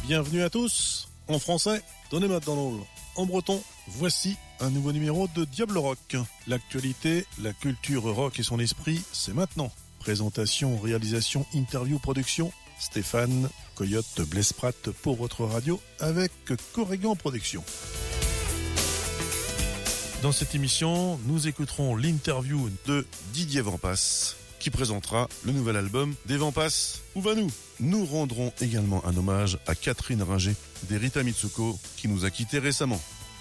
Bienvenue à tous. En français, Donny McDonald. En breton, voici un nouveau numéro de Diable Rock. L'actualité, la culture rock et son esprit, c'est maintenant. Présentation, réalisation, interview, production, Stéphane Coyote Blesprat pour votre radio avec Corrigan Productions. Dans cette émission, nous écouterons l'interview de Didier Vampas qui présentera le nouvel album des Vampas. Où va-nous ? Nous rendrons également un hommage à Catherine Ringer des Rita Mitsuko qui nous a quittés récemment.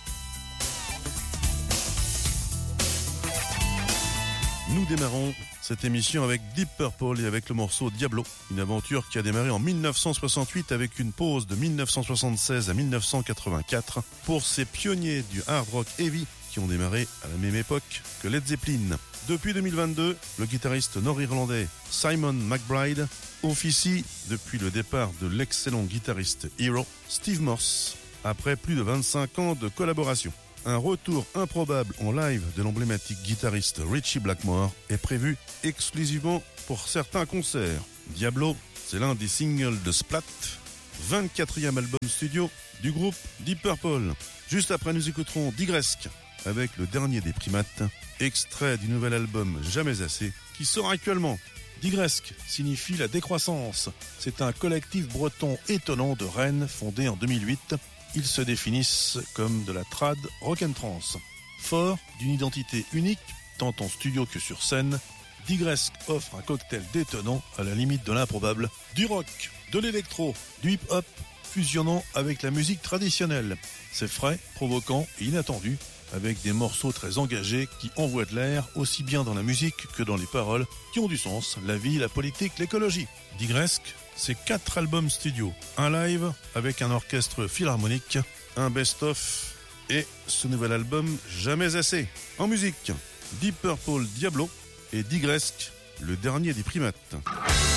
Nous démarrons cette émission avec Deep Purple et avec le morceau Diablo, une aventure qui a démarré en 1968 avec une pause de 1976 à 1984 pour ces pionniers du hard rock heavy qui ont démarré à la même époque que Led Zeppelin. Depuis 2022, le guitariste nord-irlandais Simon McBride officie depuis le départ de l'excellent guitariste Hero Steve Morse après plus de 25 ans de collaboration. Un retour improbable en live de l'emblématique guitariste Ritchie Blackmore est prévu exclusivement pour certains concerts. Diablo, c'est l'un des singles de Splat, 24e album studio du groupe Deep Purple. Juste après, nous écouterons Digresque avec le dernier des primates, extrait du nouvel album Jamais Assez, qui sort actuellement. Digresque signifie la décroissance. C'est un collectif breton étonnant de Rennes fondé en 2008. Ils se définissent comme de la trad rock and trance. Fort d'une identité unique, tant en studio que sur scène, Digresque offre un cocktail détonnant à la limite de l'improbable. Du rock, de l'électro, du hip-hop, fusionnant avec la musique traditionnelle. C'est frais, provoquant et inattendu, avec des morceaux très engagés qui envoient de l'air aussi bien dans la musique que dans les paroles qui ont du sens, la vie, la politique, l'écologie. Digresque, c'est 4 albums studio, un live avec un orchestre philharmonique, un best-of et ce nouvel album Jamais Assez. En musique, Deep Purple Diablo et Digresque, le dernier des primates.